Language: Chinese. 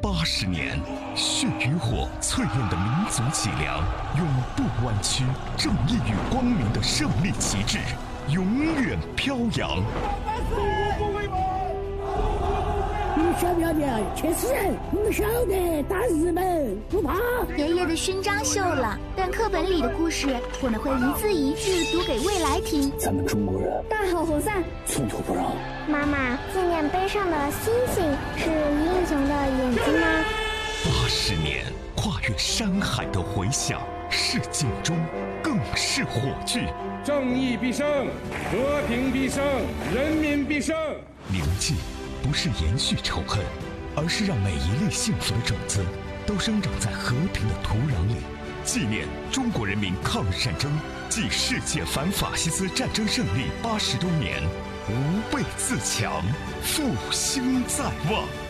80年，血与火淬炼的民族脊梁，永不弯曲，正义与光明的胜利旗帜，永远飘扬。 你们晓不晓得去死人？你们晓得打日本不怕？ 爷爷的勋章锈了，但课本里的故事，我们会一字一句读给未来听。 咱们中国人大好河山， 寸土不让。 妈妈，纪念碑上的星星是英雄的眼睛吗 ？80年，跨越山海的回响，事件中更是火炬。 正义必胜，和平必胜，人民必胜。 铭记不是延续仇恨，而是让每一粒幸福的种子都生长在和平的土壤里。纪念中国人民抗日战争暨世界反法西斯战争胜利80周年，无畏自强，复兴在望。